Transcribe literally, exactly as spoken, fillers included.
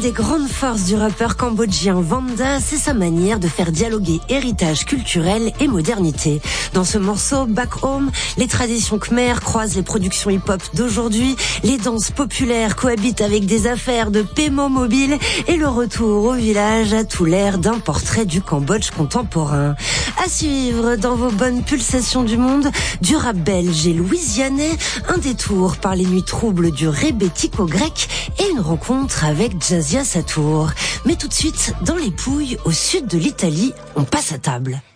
des grandes forces du rappeur cambodgien Vanda, c'est sa manière de faire dialoguer héritage culturel et modernité. Dans ce morceau, Back Home, les traditions khmères croisent les productions hip-hop d'aujourd'hui, les danses populaires cohabitent avec des affaires de paiement mobile et le retour au village a tout l'air d'un portrait du Cambodge contemporain. À suivre dans vos bonnes pulsations du monde, du rap belge et louisianais, un détour par les nuits troubles du rébético grec et une rencontre avec Jazzia Satour. Mais tout de suite, dans les Pouilles, au sud de l'Italie, on passe à table.